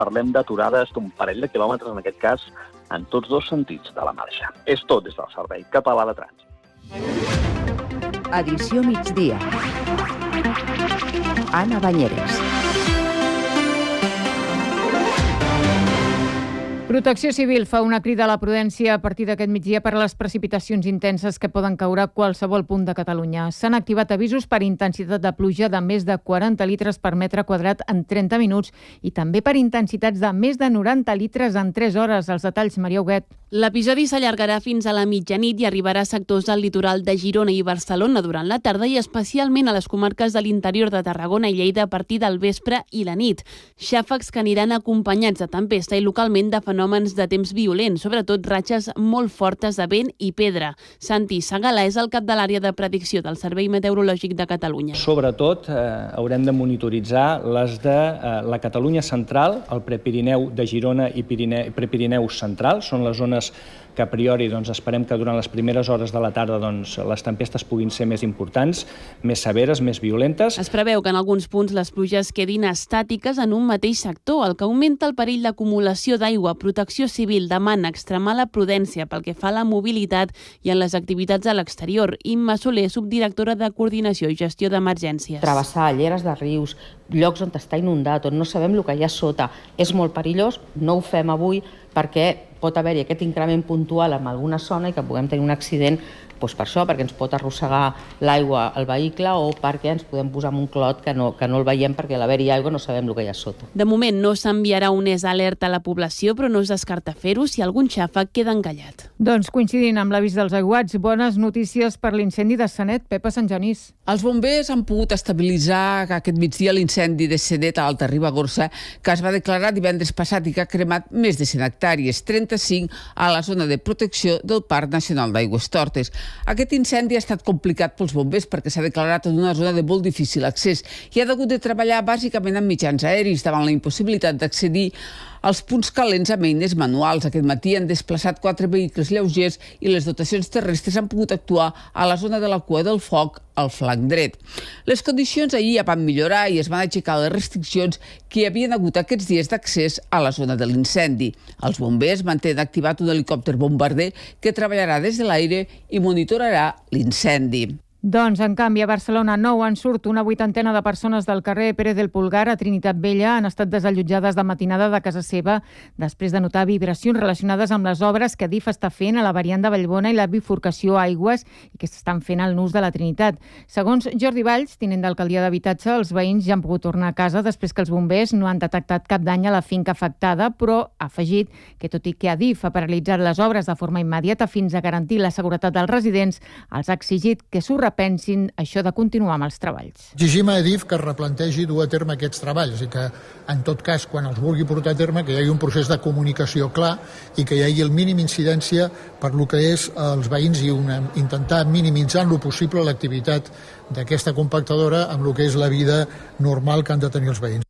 Parlem d'aturades d'un parell de quilòmetres, en aquest cas, en tots dos sentits de la marxa. És tot des del Servei Català de Trànsit. Edició migdia. Anna Banyeres. Protecció Civil fa una crida a la prudència a partir d'aquest migdia per a les precipitacions intenses que poden caure a qualsevol punt de Catalunya. S'han activat avisos per intensitat de pluja de més de 40 litres per metre quadrat en 30 minuts i també per intensitats de més de 90 litres en 3 hores. Els detalls, Maria Huguet. L'episodi s'allargarà fins a la mitjanit i arribarà a sectors del litoral de Girona i Barcelona durant la tarda i especialment a les comarques de l'interior de Tarragona i Lleida a partir del vespre i la nit. Xàfecs que aniran acompanyats de tempesta i localment de fenòmens de temps violents, sobretot ratxes molt fortes de vent i pedra. Santi Sagala és el cap de l'àrea de predicció del Servei Meteorològic de Catalunya. Sobretot haurem de monitoritzar les de la Catalunya central, el Prepirineu de Girona i Prepirineu central. Són les zones que a priori esperem que durant les primeres hores de la tarda les tempestes puguin ser més importants, més severes, més violentes. Es preveu que en alguns punts les pluges quedin estàtiques en un mateix sector, el que augmenta el perill d'acumulació d'aigua. Protecció Civil demana extremar la prudència pel que fa a la mobilitat i en les activitats a l'exterior. Imma Soler, subdirectora de Coordinació i Gestió d'Emergències. Travessar lleres de rius, llocs on està inundat, on no sabem el que hi ha sota, és molt perillós. No ho fem avui perquè pot haver-hi aquest increment puntual en alguna zona i que puguem tenir un accident per això, perquè ens pot arrossegar l'aigua al vehicle o perquè ens podem posar en un clot que no el veiem perquè a l'haver-hi aigua no sabem el que hi ha sota. De moment no s'enviarà un alerta a la població, però no es descarta fer-ho si algun xàfec queda encallat. Doncs coincidint amb l'avís dels aiguats, bones notícies per l'incendi de Sanet. Pepa Sant Genís. Els bombers han pogut estabilitzar aquest migdia l'incendi de Sanet a Alta Ribagorça, que es va declarar divendres passat i que ha cremat més de 100 hectàrees, 35 a la zona de protecció del Parc Nacional d'Aigüestortes. Aquest incendi ha estat complicat pels bombers perquè s'ha declarat en una zona de molt difícil accés i ha hagut de treballar bàsicament amb mitjans aeris davant la impossibilitat d'accedir als punts calents amb eines manuals. Aquest matí han desplaçat 4 vehicles lleugers i les dotacions terrestres han pogut actuar a la zona de la cua del foc al flanc dret. Les condicions ahir ja van millorar i es van aixecar les restriccions que hi havien hagut aquests dies d'accés a la zona de l'incendi. Els bombers mantenen activat un helicòpter bombarder que treballarà des de l'aire i monitorarà l'incendi. Doncs, en canvi, a Barcelona en surt una 80ena de persones del carrer Pérez del Pulgar a Trinitat Vella han estat desallotjades de matinada de casa seva després de notar vibracions relacionades amb les obres que DIF està fent a la variant de Vallbona i la bifurcació Aigües i que s'estan fent al nus de la Trinitat. Segons Jordi Valls, tinent d'alcaldia d'habitatge, els veïns ja han pogut tornar a casa després que els bombers no han detectat cap dany a la finca afectada, però ha afegit que tot i que DIF ha paralitzat les obres de forma immediata fins a garantir la seguretat dels residents, els ha exigit que s'ho pensin això de continuar amb els treballs. Exigim a DIF que es replantegi dur a terme aquests treballs i que, en tot cas, quan els vulgui portar a terme, que hi hagi un procés de comunicació clar i que hi hagi el mínim incidència per lo que és els veïns i intentar minimitzar en lo possible l'activitat d'aquesta compactadora amb lo que és la vida normal que han de tenir els veïns.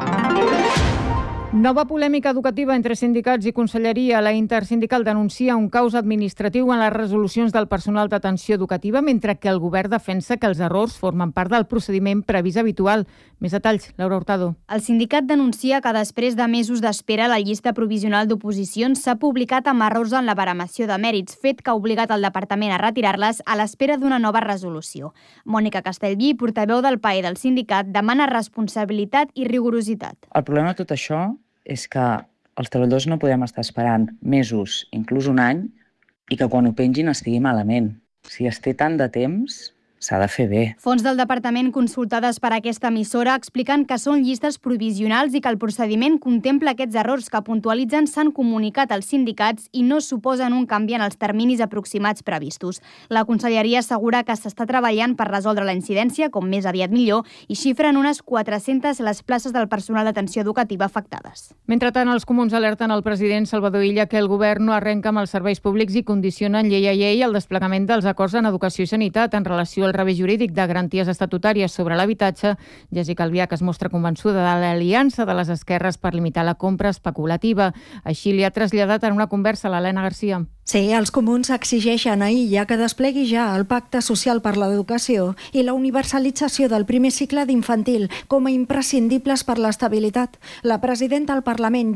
Nova polèmica educativa entre sindicats i conselleria. La Intersindical denuncia un caos administratiu en les resolucions del personal d'atenció educativa, mentre que el govern defensa que els errors formen part del procediment previst habitual. Més detalls, Laura Hurtado. El sindicat denuncia que després de mesos d'espera la llista provisional d'oposicions s'ha publicat amb errors en la baremació de mèrits, fet que ha obligat el departament a retirar-les a l'espera d'una nova resolució. Mònica Castellví, portaveu del PAE del sindicat, demana responsabilitat i rigorositat. El problema de tot això és que els treballadors no podem estar esperant mesos, inclús un any, i que quan ho pengin estigui malament. Si es té tant de temps, s'ha de fer bé. Fonts del departament consultades per aquesta emissora expliquen que són llistes provisionals i que el procediment contempla aquests errors que puntualitzen s'han comunicat als sindicats i no suposen un canvi en els terminis aproximats previstos. La conselleria assegura que s'està treballant per resoldre la incidència, com més aviat millor, i xifren unes 400 les places del personal d'atenció educativa afectades. Mentrestant, els comuns alerten al president Salvador Illa que el govern no arrenca amb els serveis públics i condicionen llei a llei el desplegament dels acords en educació i sanitat en relació el revés jurídic de garanties estatutàries sobre l'habitatge, Jessica Albiach es mostra convençuda de l'aliança de les esquerres per limitar la compra especulativa. Així li ha traslladat en una conversa a l'Helena Garcia. Sí, els comuns exigeixen a Illa que desplegui ja el Pacte Social per l'Educació i la universalització del primer cicle d'infantil com a imprescindibles per l'estabilitat. La presidenta del Parlament,